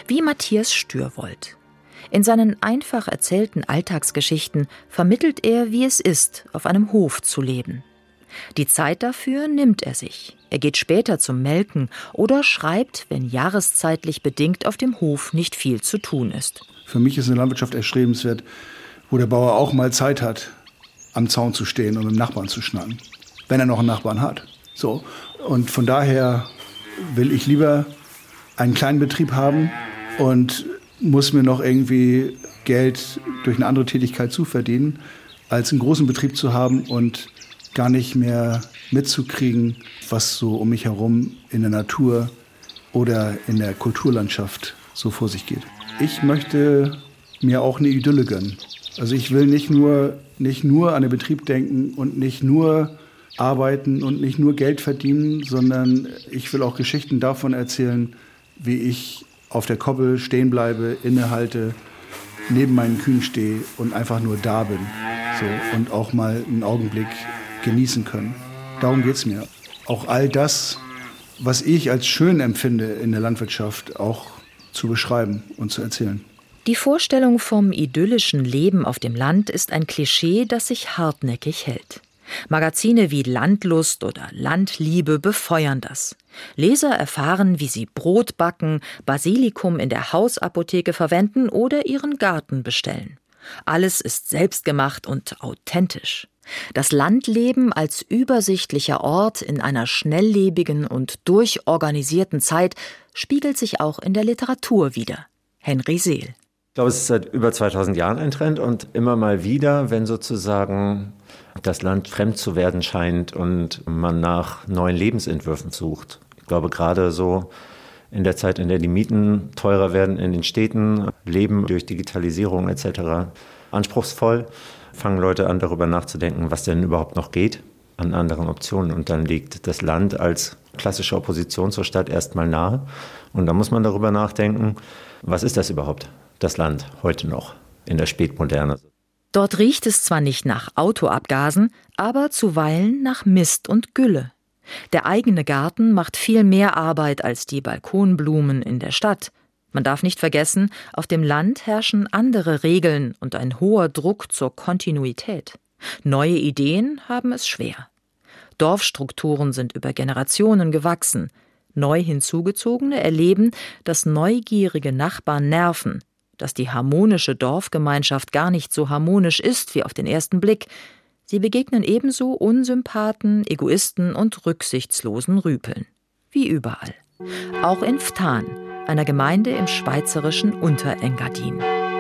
Wie Matthias Stürwold. In seinen einfach erzählten Alltagsgeschichten vermittelt er, wie es ist, auf einem Hof zu leben. Die Zeit dafür nimmt er sich. Er geht später zum Melken oder schreibt, wenn jahreszeitlich bedingt auf dem Hof nicht viel zu tun ist. Für mich ist eine Landwirtschaft erstrebenswert, wo der Bauer auch mal Zeit hat, am Zaun zu stehen und mit dem Nachbarn zu schnacken, wenn er noch einen Nachbarn hat. So. Und von daher will ich lieber einen kleinen Betrieb haben und muss mir noch irgendwie Geld durch eine andere Tätigkeit zuverdienen, als einen großen Betrieb zu haben und gar nicht mehr mitzukriegen, was so um mich herum in der Natur oder in der Kulturlandschaft so vor sich geht. Ich möchte mir auch eine Idylle gönnen. Also ich will nicht nur an den Betrieb denken und nicht nur arbeiten und nicht nur Geld verdienen, sondern ich will auch Geschichten davon erzählen, wie ich auf der Koppel stehen bleibe, innehalte, neben meinen Kühen stehe und einfach nur da bin. So, und auch mal einen Augenblick genießen können. Darum geht's mir. Auch all das, was ich als schön empfinde in der Landwirtschaft, auch zu beschreiben und zu erzählen. Die Vorstellung vom idyllischen Leben auf dem Land ist ein Klischee, das sich hartnäckig hält. Magazine wie Landlust oder Landliebe befeuern das. Leser erfahren, wie sie Brot backen, Basilikum in der Hausapotheke verwenden oder ihren Garten bestellen. Alles ist selbstgemacht und authentisch. Das Landleben als übersichtlicher Ort in einer schnelllebigen und durchorganisierten Zeit spiegelt sich auch in der Literatur wider. Henry Seel. Ich glaube, es ist seit über 2000 Jahren ein Trend und immer mal wieder, wenn sozusagen das Land fremd zu werden scheint und man nach neuen Lebensentwürfen sucht. Ich glaube, gerade so in der Zeit, in der die Mieten teurer werden in den Städten, Leben durch Digitalisierung etc. anspruchsvoll, fangen Leute an, darüber nachzudenken, was denn überhaupt noch geht an anderen Optionen. Und dann liegt das Land als klassische Opposition zur Stadt erstmal nahe. Und da muss man darüber nachdenken, was ist das überhaupt, das Land heute noch in der Spätmoderne? Dort riecht es zwar nicht nach Autoabgasen, aber zuweilen nach Mist und Gülle. Der eigene Garten macht viel mehr Arbeit als die Balkonblumen in der Stadt. Man darf nicht vergessen, auf dem Land herrschen andere Regeln und ein hoher Druck zur Kontinuität. Neue Ideen haben es schwer. Dorfstrukturen sind über Generationen gewachsen. Neu Hinzugezogene erleben, dass neugierige Nachbarn nerven, dass die harmonische Dorfgemeinschaft gar nicht so harmonisch ist wie auf den ersten Blick. Sie begegnen ebenso Unsympathen, Egoisten und rücksichtslosen Rüpeln. Wie überall. Auch in Ftan, einer Gemeinde im schweizerischen Unterengadin.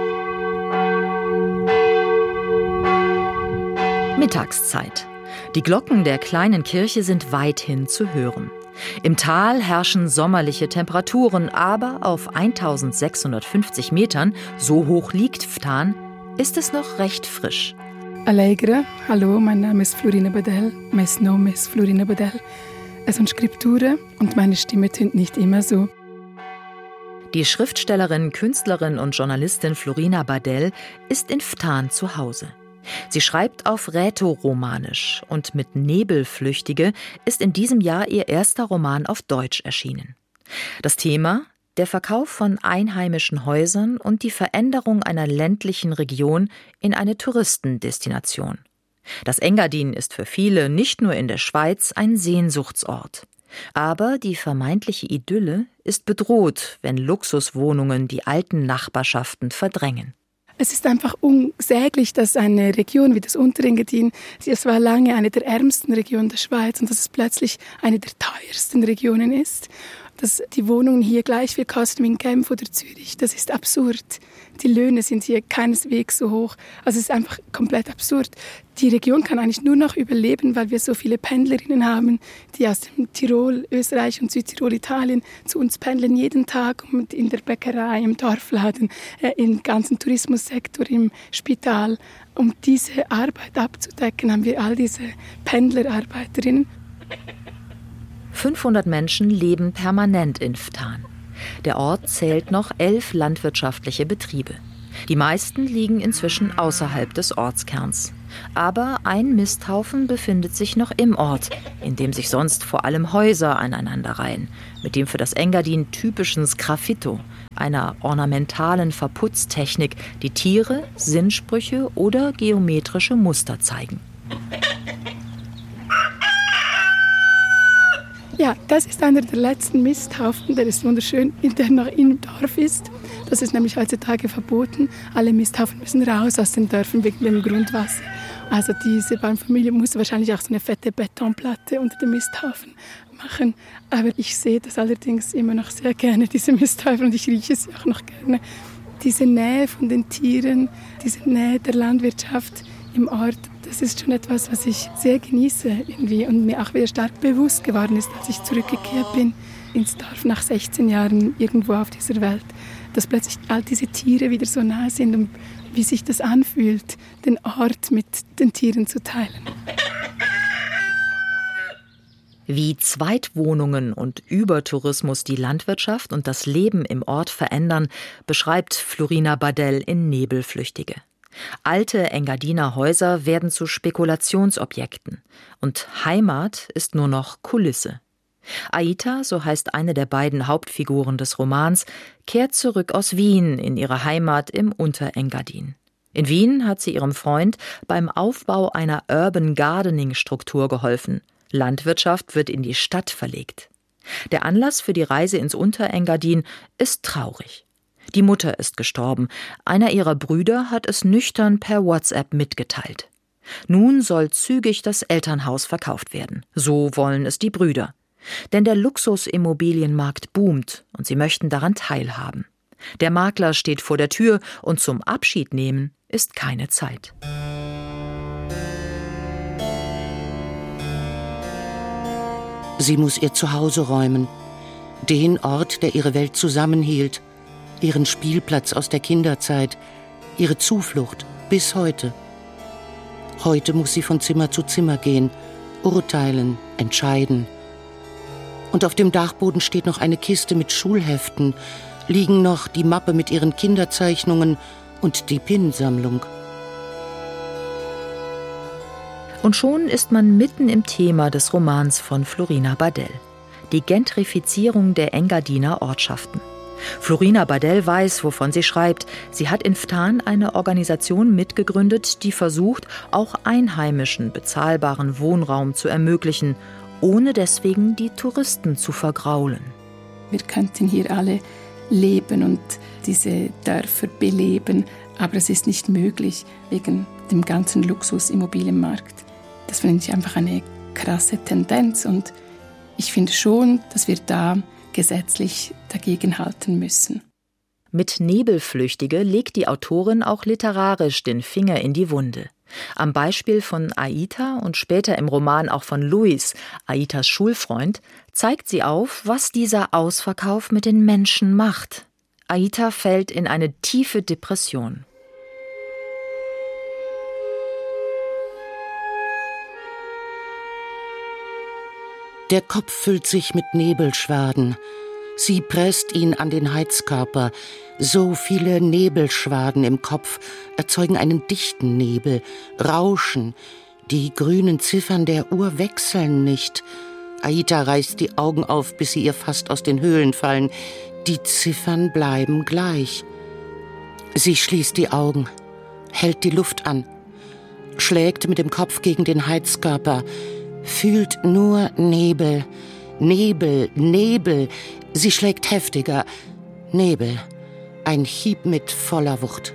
Mittagszeit. Die Glocken der kleinen Kirche sind weithin zu hören. Im Tal herrschen sommerliche Temperaturen, aber auf 1650 Metern, so hoch liegt Ftan, ist es noch recht frisch. Allegra, hallo, mein Name ist Florina Badel, mein Name ist Florina Badel. Es sind Skripturen und meine Stimme tönt nicht immer so. Die Schriftstellerin, Künstlerin und Journalistin Florina Badel ist in Ftan zu Hause. Sie schreibt auf Rätoromanisch und mit Nebelflüchtige ist in diesem Jahr ihr erster Roman auf Deutsch erschienen. Das Thema: der Verkauf von einheimischen Häusern und die Veränderung einer ländlichen Region in eine Touristendestination. Das Engadin ist für viele nicht nur in der Schweiz ein Sehnsuchtsort. Aber die vermeintliche Idylle ist bedroht, wenn Luxuswohnungen die alten Nachbarschaften verdrängen. Es ist einfach unsäglich, dass eine Region wie das Unterengadin, es war lange eine der ärmsten Regionen der Schweiz und dass es plötzlich eine der teuersten Regionen ist. Dass die Wohnungen hier gleich viel kosten wie in Genf oder Zürich, das ist absurd. Die Löhne sind hier keineswegs so hoch. Also es ist einfach komplett absurd. Die Region kann eigentlich nur noch überleben, weil wir so viele Pendlerinnen haben, die aus dem Tirol, Österreich und Südtirol, Italien zu uns pendeln jeden Tag und in der Bäckerei, im Dorfladen, im ganzen Tourismussektor, im Spital. Um diese Arbeit abzudecken, haben wir all diese Pendlerarbeiterinnen. 500 Menschen leben permanent in Ftan. Der Ort zählt noch 11 landwirtschaftliche Betriebe. Die meisten liegen inzwischen außerhalb des Ortskerns. Aber ein Misthaufen befindet sich noch im Ort, in dem sich sonst vor allem Häuser aneinanderreihen, mit dem für das Engadin typischen Sgraffito, einer ornamentalen Verputztechnik, die Tiere, Sinnsprüche oder geometrische Muster zeigen. Ja, das ist einer der letzten Misthaufen, der ist wunderschön, der noch im Dorf ist. Das ist nämlich heutzutage verboten. Alle Misthaufen müssen raus aus den Dörfern wegen dem Grundwasser. Also diese Baumfamilie muss wahrscheinlich auch so eine fette Betonplatte unter dem Misthaufen machen. Aber ich sehe das allerdings immer noch sehr gerne, diese Misthaufen, und ich rieche sie auch noch gerne. Diese Nähe von den Tieren, diese Nähe der Landwirtschaft im Ort, das ist schon etwas, was ich sehr genieße irgendwie und mir auch wieder stark bewusst geworden ist, als ich zurückgekehrt bin ins Dorf nach 16 Jahren irgendwo auf dieser Welt, dass plötzlich all diese Tiere wieder so nah sind und wie sich das anfühlt, den Ort mit den Tieren zu teilen. Wie Zweitwohnungen und Übertourismus die Landwirtschaft und das Leben im Ort verändern, beschreibt Florina Badel in Nebelflüchtige. Alte Engadiner Häuser werden zu Spekulationsobjekten und Heimat ist nur noch Kulisse. Aita, so heißt eine der beiden Hauptfiguren des Romans, kehrt zurück aus Wien in ihre Heimat im Unterengadin. In Wien hat sie ihrem Freund beim Aufbau einer Urban Gardening-Struktur geholfen. Landwirtschaft wird in die Stadt verlegt. Der Anlass für die Reise ins Unterengadin ist traurig. Die Mutter ist gestorben. Einer ihrer Brüder hat es nüchtern per WhatsApp mitgeteilt. Nun soll zügig das Elternhaus verkauft werden. So wollen es die Brüder. Denn der Luxusimmobilienmarkt boomt und sie möchten daran teilhaben. Der Makler steht vor der Tür und zum Abschied nehmen ist keine Zeit. Sie muss ihr Zuhause räumen, den Ort, der ihre Welt zusammenhielt, ihren Spielplatz aus der Kinderzeit, ihre Zuflucht bis heute. Heute muss sie von Zimmer zu Zimmer gehen, urteilen, entscheiden. Und auf dem Dachboden steht noch eine Kiste mit Schulheften, liegen noch die Mappe mit ihren Kinderzeichnungen und die Pinnsammlung. Und schon ist man mitten im Thema des Romans von Florina Badel: die Gentrifizierung der Engadiner Ortschaften. Florina Badel weiß, wovon sie schreibt. Sie hat in Ftan eine Organisation mitgegründet, die versucht, auch Einheimischen bezahlbaren Wohnraum zu ermöglichen, ohne deswegen die Touristen zu vergraulen. Wir könnten hier alle leben und diese Dörfer beleben, aber es ist nicht möglich wegen dem ganzen Luxusimmobilienmarkt. Das finde ich einfach eine krasse Tendenz und ich finde schon, dass wir da gesetzlich dagegenhalten müssen. Mit Nebelflüchtige legt die Autorin auch literarisch den Finger in die Wunde. Am Beispiel von Aita und später im Roman auch von Luis, Aitas Schulfreund, zeigt sie auf, was dieser Ausverkauf mit den Menschen macht. Aita fällt in eine tiefe Depression. Der Kopf füllt sich mit Nebelschwaden. Sie presst ihn an den Heizkörper. So viele Nebelschwaden im Kopf erzeugen einen dichten Nebel, Rauschen. Die grünen Ziffern der Uhr wechseln nicht. Aita reißt die Augen auf, bis sie ihr fast aus den Höhlen fallen. Die Ziffern bleiben gleich. Sie schließt die Augen, hält die Luft an, schlägt mit dem Kopf gegen den Heizkörper, fühlt nur Nebel, Nebel, Nebel. Sie schlägt heftiger. Nebel. Ein Hieb mit voller Wucht.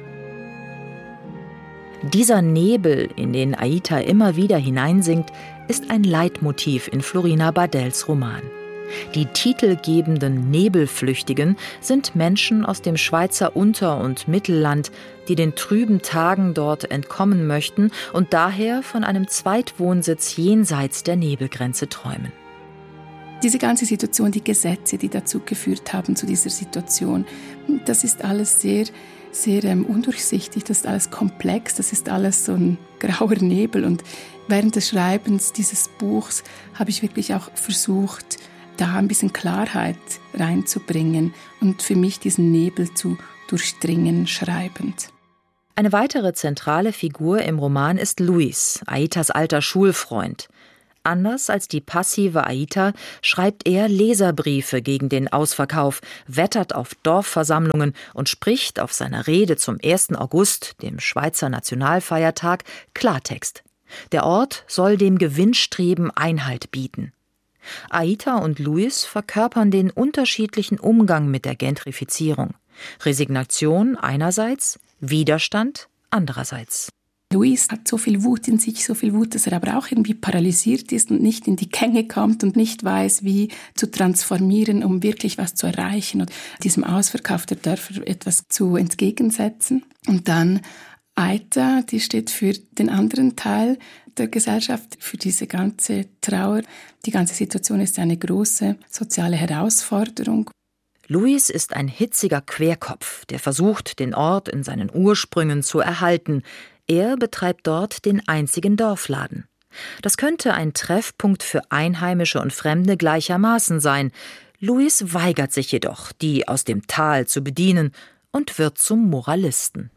Dieser Nebel, in den Aita immer wieder hineinsinkt, ist ein Leitmotiv in Florina Badels Roman. Die titelgebenden Nebelflüchtigen sind Menschen aus dem Schweizer Unter- und Mittelland, die den trüben Tagen dort entkommen möchten und daher von einem Zweitwohnsitz jenseits der Nebelgrenze träumen. Diese ganze Situation, die Gesetze, die dazu geführt haben, zu dieser Situation, das ist alles sehr, sehr undurchsichtig, das ist alles komplex, das ist alles so ein grauer Nebel. Und während des Schreibens dieses Buchs habe ich wirklich auch versucht, da ein bisschen Klarheit reinzubringen und für mich diesen Nebel zu durchdringen, schreibend. Eine weitere zentrale Figur im Roman ist Luis, Aitas alter Schulfreund. Anders als die passive Aita schreibt er Leserbriefe gegen den Ausverkauf, wettert auf Dorfversammlungen und spricht auf seiner Rede zum 1. August, dem Schweizer Nationalfeiertag, Klartext. Der Ort soll dem Gewinnstreben Einhalt bieten. Aita und Luis verkörpern den unterschiedlichen Umgang mit der Gentrifizierung. Resignation einerseits, Widerstand andererseits. Luis hat so viel Wut in sich, so viel Wut, dass er aber auch irgendwie paralysiert ist und nicht in die Gänge kommt und nicht weiß, wie zu transformieren, um wirklich was zu erreichen und diesem Ausverkauf der Dörfer etwas zu entgegensetzen. Und dann Aita, die steht für den anderen Teil der Gesellschaft, für diese ganze Trauer. Die ganze Situation ist eine große soziale Herausforderung. Luis ist ein hitziger Querkopf, der versucht, den Ort in seinen Ursprüngen zu erhalten. Er betreibt dort den einzigen Dorfladen. Das könnte ein Treffpunkt für Einheimische und Fremde gleichermaßen sein. Luis weigert sich jedoch, die aus dem Tal zu bedienen, und wird zum Moralisten.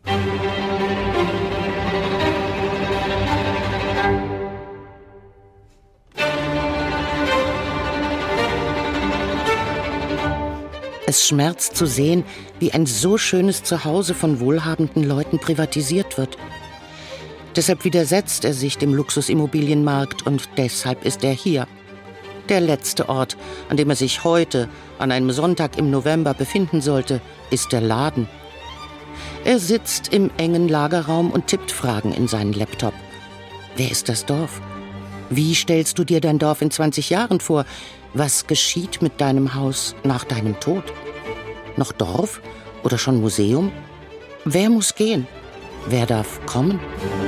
Es schmerzt zu sehen, wie ein so schönes Zuhause von wohlhabenden Leuten privatisiert wird. Deshalb widersetzt er sich dem Luxusimmobilienmarkt und deshalb ist er hier. Der letzte Ort, an dem er sich heute, an einem Sonntag im November befinden sollte, ist der Laden. Er sitzt im engen Lagerraum und tippt Fragen in seinen Laptop. Wer ist das Dorf? Wie stellst du dir dein Dorf in 20 Jahren vor? Was geschieht mit deinem Haus nach deinem Tod? Noch Dorf oder schon Museum? Wer muss gehen? Wer darf kommen?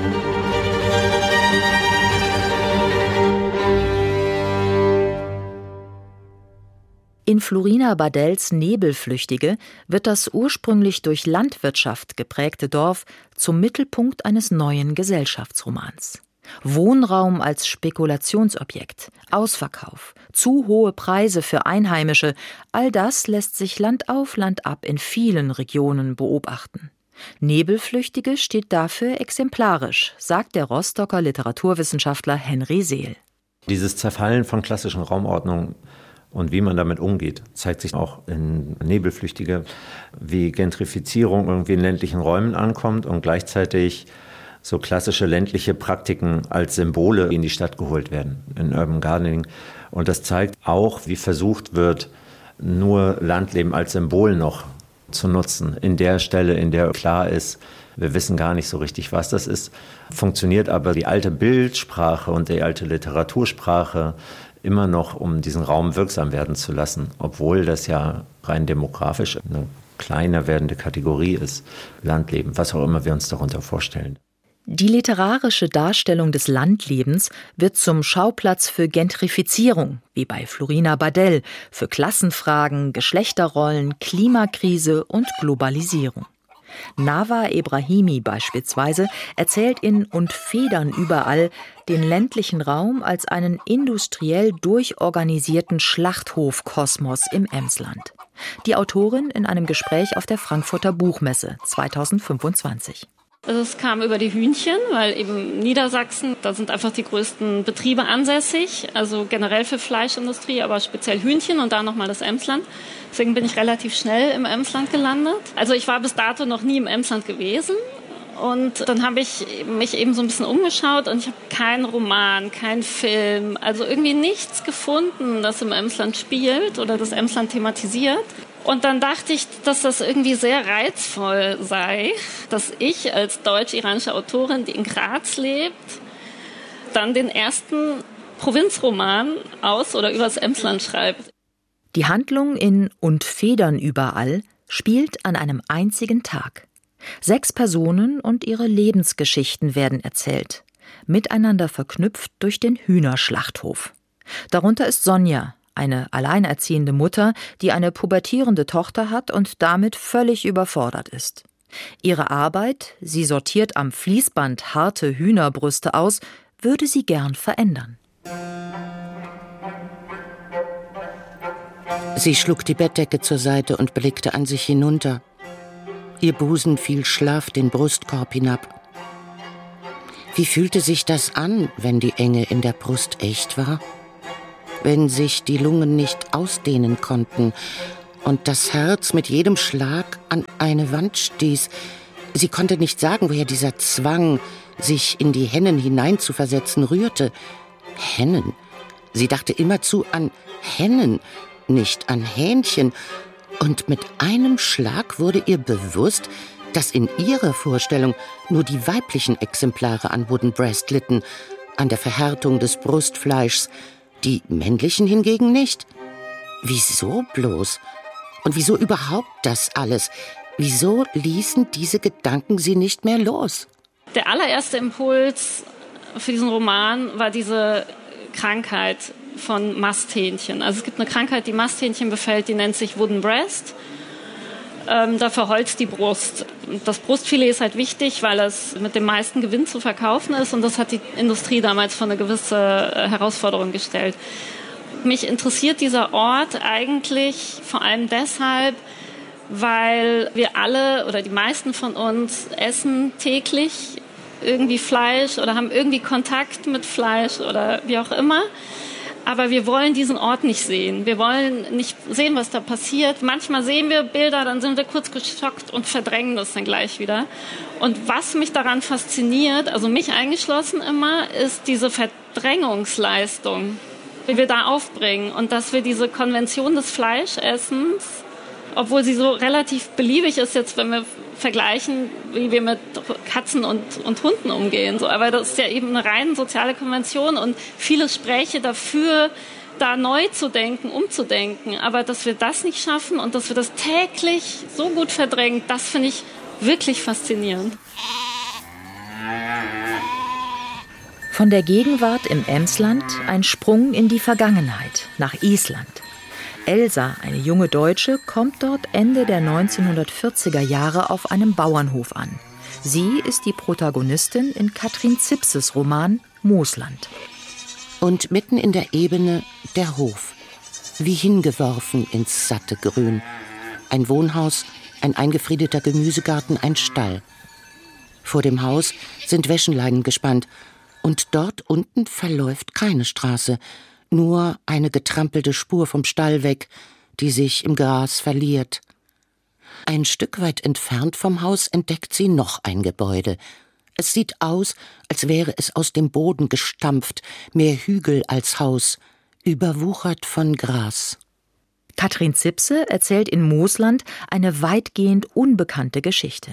In Florina Badells Nebelflüchtige wird das ursprünglich durch Landwirtschaft geprägte Dorf zum Mittelpunkt eines neuen Gesellschaftsromans. Wohnraum als Spekulationsobjekt, Ausverkauf, zu hohe Preise für Einheimische, all das lässt sich Land auf Land ab in vielen Regionen beobachten. Nebelflüchtige steht dafür exemplarisch, sagt der Rostocker Literaturwissenschaftler Henry Seel. Dieses Zerfallen von klassischen Raumordnungen und wie man damit umgeht, zeigt sich auch in Nebelflüchtige, wie Gentrifizierung irgendwie in ländlichen Räumen ankommt und gleichzeitig so klassische ländliche Praktiken als Symbole in die Stadt geholt werden, in Urban Gardening. Und das zeigt auch, wie versucht wird, nur Landleben als Symbol noch zu nutzen. In der Stelle, in der klar ist, wir wissen gar nicht so richtig, was das ist, funktioniert aber die alte Bildsprache und die alte Literatursprache immer noch, um diesen Raum wirksam werden zu lassen, obwohl das ja rein demografisch eine kleiner werdende Kategorie ist, Landleben, was auch immer wir uns darunter vorstellen. Die literarische Darstellung des Landlebens wird zum Schauplatz für Gentrifizierung, wie bei Florina Badell, für Klassenfragen, Geschlechterrollen, Klimakrise und Globalisierung. Nawa Ebrahimi beispielsweise erzählt in »Und Federn überall« den ländlichen Raum als einen industriell durchorganisierten Schlachthofkosmos im Emsland. Die Autorin in einem Gespräch auf der Frankfurter Buchmesse 2025. Also es kam über die Hühnchen, weil eben Niedersachsen, da sind einfach die größten Betriebe ansässig, also generell für Fleischindustrie, aber speziell Hühnchen und da nochmal das Emsland. Deswegen bin ich relativ schnell im Emsland gelandet. Also ich war bis dato noch nie im Emsland gewesen und dann habe ich mich eben so ein bisschen umgeschaut und ich habe keinen Roman, keinen Film, also irgendwie nichts gefunden, das im Emsland spielt oder das Emsland thematisiert. Und dann dachte ich, dass das irgendwie sehr reizvoll sei, dass ich als deutsch-iranische Autorin, die in Graz lebt, dann den ersten Provinzroman aus oder über das Emsland schreibt. Die Handlung in »Und Federn überall« spielt an einem einzigen Tag. 6 Personen und ihre Lebensgeschichten werden erzählt, miteinander verknüpft durch den Hühnerschlachthof. Darunter ist Sonja, eine alleinerziehende Mutter, die eine pubertierende Tochter hat und damit völlig überfordert ist. Ihre Arbeit, sie sortiert am Fließband harte Hühnerbrüste aus, würde sie gern verändern. Sie schlug die Bettdecke zur Seite und blickte an sich hinunter. Ihr Busen fiel schlaff den Brustkorb hinab. Wie fühlte sich das an, wenn die Enge in der Brust echt war? Wenn sich die Lungen nicht ausdehnen konnten und das Herz mit jedem Schlag an eine Wand stieß. Sie konnte nicht sagen, woher dieser Zwang, sich in die Hennen hineinzuversetzen, rührte. Hennen. Sie dachte immerzu an Hennen, nicht an Hähnchen. Und mit einem Schlag wurde ihr bewusst, dass in ihrer Vorstellung nur die weiblichen Exemplare an Wooden Breast litten, an der Verhärtung des Brustfleischs, die männlichen hingegen nicht. Wieso bloß? Und wieso überhaupt das alles? Wieso ließen diese Gedanken sie nicht mehr los? Der allererste Impuls für diesen Roman war diese Krankheit von Masthähnchen. Also es gibt eine Krankheit, die Masthähnchen befällt, die nennt sich Wooden Breast. Da verholzt die Brust. Das Brustfilet ist halt wichtig, weil es mit dem meisten Gewinn zu verkaufen ist, und das hat die Industrie damals vor eine gewisse Herausforderung gestellt. Mich interessiert dieser Ort eigentlich vor allem deshalb, weil wir alle oder die meisten von uns essen täglich irgendwie Fleisch oder haben irgendwie Kontakt mit Fleisch oder wie auch immer. Aber wir wollen diesen Ort nicht sehen. Wir wollen nicht sehen, was da passiert. Manchmal sehen wir Bilder, dann sind wir kurz geschockt und verdrängen das dann gleich wieder. Und was mich daran fasziniert, also mich eingeschlossen immer, ist diese Verdrängungsleistung, die wir da aufbringen. Und dass wir diese Konvention des Fleischessens, obwohl sie so relativ beliebig ist jetzt, wenn wir vergleichen, wie wir mit Katzen und Hunden umgehen. So. Aber das ist ja eben eine rein soziale Konvention und viele spräche dafür, da neu zu denken, umzudenken. Aber dass wir das nicht schaffen und dass wir das täglich so gut verdrängen, das finde ich wirklich faszinierend. Von der Gegenwart im Emsland ein Sprung in die Vergangenheit, nach Island. Elsa, eine junge Deutsche, kommt dort Ende der 1940er Jahre auf einem Bauernhof an. Sie ist die Protagonistin in Katrin Zipses Roman Moosland. Und mitten in der Ebene der Hof, wie hingeworfen ins satte Grün. Ein Wohnhaus, ein eingefriedeter Gemüsegarten, ein Stall. Vor dem Haus sind Wäscheleinen gespannt und dort unten verläuft keine Straße, nur eine getrampelte Spur vom Stall weg, die sich im Gras verliert. Ein Stück weit entfernt vom Haus entdeckt sie noch ein Gebäude. Es sieht aus, als wäre es aus dem Boden gestampft, mehr Hügel als Haus, überwuchert von Gras. Katrin Zipse erzählt in Moosland eine weitgehend unbekannte Geschichte.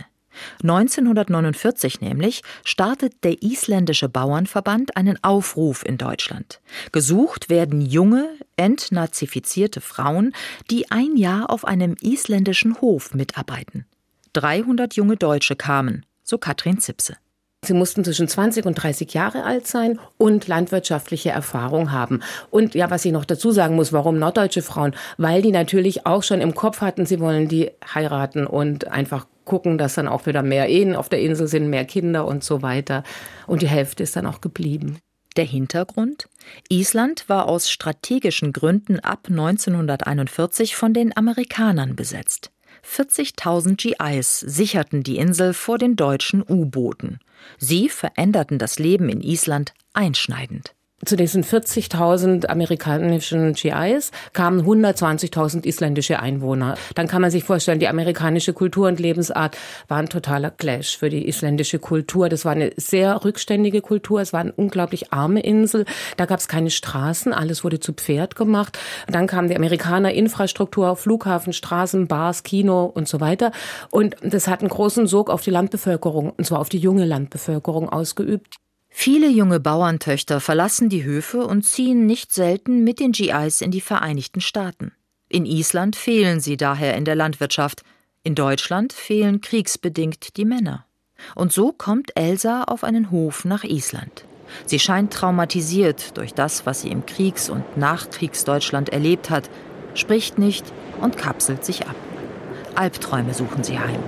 1949 nämlich startet der isländische Bauernverband einen Aufruf in Deutschland. Gesucht werden junge, entnazifizierte Frauen, die ein Jahr auf einem isländischen Hof mitarbeiten. 300 junge Deutsche kamen, so Katrin Zipse. Sie mussten zwischen 20 und 30 Jahre alt sein und landwirtschaftliche Erfahrung haben. Und ja, was ich noch dazu sagen muss, warum norddeutsche Frauen? Weil die natürlich auch schon im Kopf hatten, sie wollen die heiraten und einfach gucken, dass dann auch wieder mehr Ehen auf der Insel sind, mehr Kinder und so weiter. Und die Hälfte ist dann auch geblieben. Der Hintergrund? Island war aus strategischen Gründen ab 1941 von den Amerikanern besetzt. 40.000 GIs sicherten die Insel vor den deutschen U-Booten. Sie veränderten das Leben in Island einschneidend. Zu diesen 40.000 amerikanischen GIs kamen 120.000 isländische Einwohner. Dann kann man sich vorstellen, die amerikanische Kultur und Lebensart war ein totaler Clash für die isländische Kultur. Das war eine sehr rückständige Kultur. Es war eine unglaublich arme Insel. Da gab es keine Straßen. Alles wurde zu Pferd gemacht. Dann kamen die Amerikaner, Infrastruktur, Flughafen, Straßen, Bars, Kino und so weiter. Und das hat einen großen Sog auf die Landbevölkerung, und zwar auf die junge Landbevölkerung ausgeübt. Viele junge Bauerntöchter verlassen die Höfe und ziehen nicht selten mit den GIs in die Vereinigten Staaten. In Island fehlen sie daher in der Landwirtschaft. In Deutschland fehlen kriegsbedingt die Männer. Und so kommt Elsa auf einen Hof nach Island. Sie scheint traumatisiert durch das, was sie im Kriegs- und Nachkriegsdeutschland erlebt hat, spricht nicht und kapselt sich ab. Albträume suchen sie heim.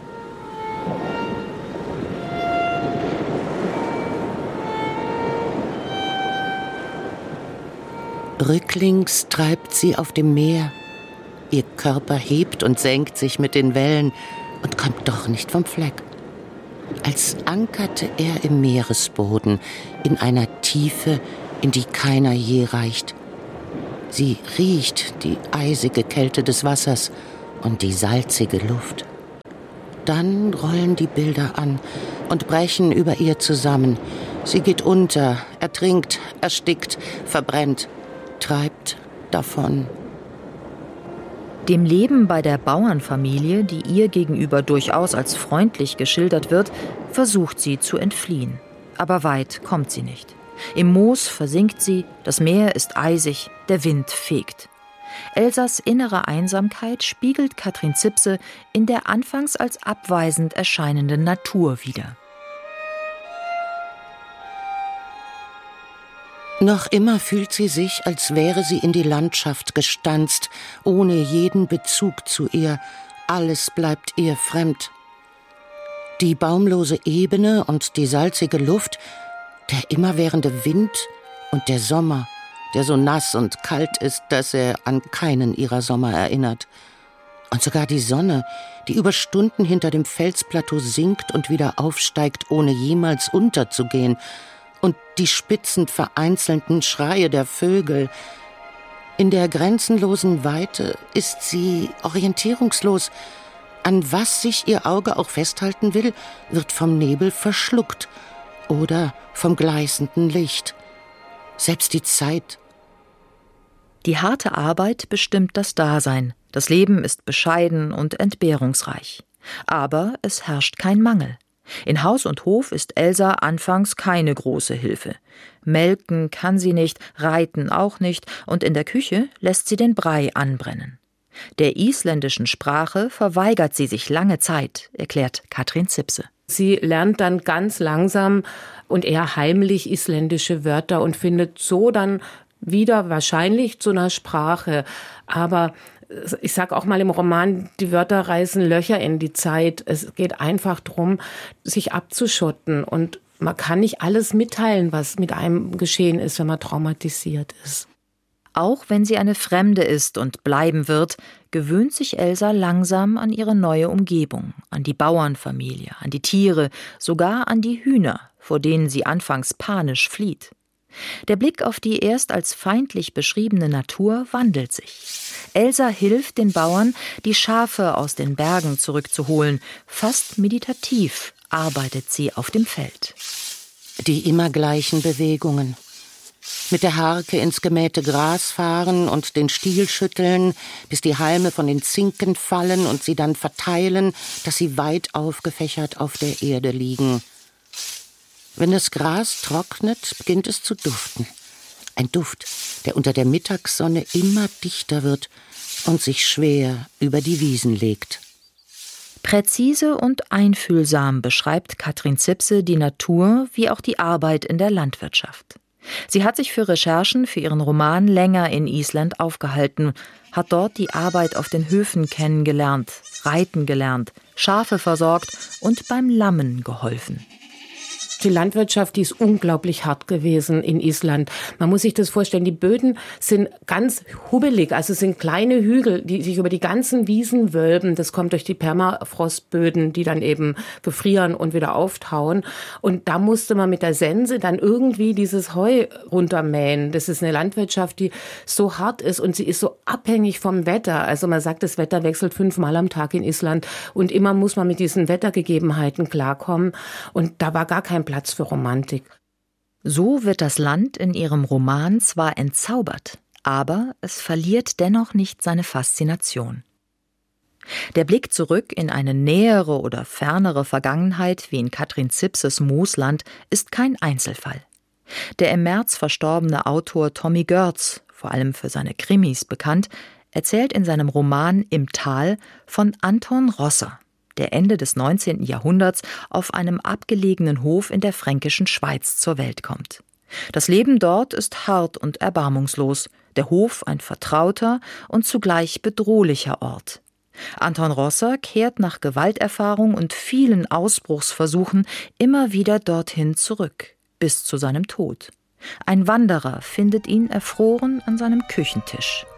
Rücklings treibt sie auf dem Meer. Ihr Körper hebt und senkt sich mit den Wellen und kommt doch nicht vom Fleck. als ankerte er im Meeresboden, in einer Tiefe, in die keiner je reicht. Sie riecht die eisige Kälte des Wassers und die salzige Luft. Dann rollen die Bilder an und brechen über ihr zusammen. Sie geht unter, ertrinkt, erstickt, verbrennt, treibt davon. Dem Leben bei der Bauernfamilie, die ihr gegenüber durchaus als freundlich geschildert wird, versucht sie zu entfliehen. Aber weit kommt sie nicht. Im Moos versinkt sie, das Meer ist eisig, der Wind fegt. Elsas innere Einsamkeit spiegelt Katrin Zipse in der anfangs als abweisend erscheinenden Natur wider. Noch immer fühlt sie sich, als wäre sie in die Landschaft gestanzt, ohne jeden Bezug zu ihr. Alles bleibt ihr fremd. Die baumlose Ebene und die salzige Luft, der immerwährende Wind und der Sommer, der so nass und kalt ist, dass er an keinen ihrer Sommer erinnert. Und sogar die Sonne, die über Stunden hinter dem Felsplateau sinkt und wieder aufsteigt, ohne jemals unterzugehen. Und die spitzend vereinzelten Schreie der Vögel. In der grenzenlosen Weite ist sie orientierungslos. An was sich ihr Auge auch festhalten will, wird vom Nebel verschluckt oder vom gleißenden Licht. Selbst die Zeit. Die harte Arbeit bestimmt das Dasein. Das Leben ist bescheiden und entbehrungsreich. Aber es herrscht kein Mangel. In Haus und Hof ist Elsa anfangs keine große Hilfe. Melken kann sie nicht, reiten auch nicht und in der Küche lässt sie den Brei anbrennen. Der isländischen Sprache verweigert sie sich lange Zeit, erklärt Katrin Zipse. Sie lernt dann ganz langsam und eher heimlich isländische Wörter und findet so dann wieder wahrscheinlich zu einer Sprache. Aber ich sage auch mal im Roman, die Wörter reißen Löcher in die Zeit. Es geht einfach darum, sich abzuschotten. Und man kann nicht alles mitteilen, was mit einem geschehen ist, wenn man traumatisiert ist. Auch wenn sie eine Fremde ist und bleiben wird, gewöhnt sich Elsa langsam an ihre neue Umgebung, an die Bauernfamilie, an die Tiere, sogar an die Hühner, vor denen sie anfangs panisch flieht. Der Blick auf die erst als feindlich beschriebene Natur wandelt sich. Elsa hilft den Bauern, die Schafe aus den Bergen zurückzuholen. Fast meditativ arbeitet sie auf dem Feld. Die immer gleichen Bewegungen. Mit der Harke ins gemähte Gras fahren und den Stiel schütteln, bis die Halme von den Zinken fallen und sie dann verteilen, dass sie weit aufgefächert auf der Erde liegen. Wenn das Gras trocknet, beginnt es zu duften. Ein Duft, der unter der Mittagssonne immer dichter wird und sich schwer über die Wiesen legt. Präzise und einfühlsam beschreibt Katrin Zipse die Natur wie auch die Arbeit in der Landwirtschaft. Sie hat sich für Recherchen für ihren Roman länger in Island aufgehalten, hat dort die Arbeit auf den Höfen kennengelernt, reiten gelernt, Schafe versorgt und beim Lammen geholfen. Die Landwirtschaft, die ist unglaublich hart gewesen in Island. Man muss sich das vorstellen, die Böden sind ganz hubbelig, also es sind kleine Hügel, die sich über die ganzen Wiesen wölben. Das kommt durch die Permafrostböden, die dann eben gefrieren und wieder auftauen. Und da musste man mit der Sense dann irgendwie dieses Heu runtermähen. Das ist eine Landwirtschaft, die so hart ist und sie ist so abhängig vom Wetter. Also man sagt, das Wetter wechselt 5-mal am Tag in Island und immer muss man mit diesen Wettergegebenheiten klarkommen. Und da war gar kein Platz für Romantik. So wird das Land in ihrem Roman zwar entzaubert, aber es verliert dennoch nicht seine Faszination. Der Blick zurück in eine nähere oder fernere Vergangenheit, wie in Katrin Zipses Moosland, ist kein Einzelfall. Der im März verstorbene Autor Tommy Görz, vor allem für seine Krimis bekannt, erzählt in seinem Roman Im Tal von Anton Rosser, der Ende des 19. Jahrhunderts auf einem abgelegenen Hof in der fränkischen Schweiz zur Welt kommt. Das Leben dort ist hart und erbarmungslos, der Hof ein vertrauter und zugleich bedrohlicher Ort. Anton Rosser kehrt nach Gewalterfahrung und vielen Ausbruchsversuchen immer wieder dorthin zurück, bis zu seinem Tod. Ein Wanderer findet ihn erfroren an seinem Küchentisch.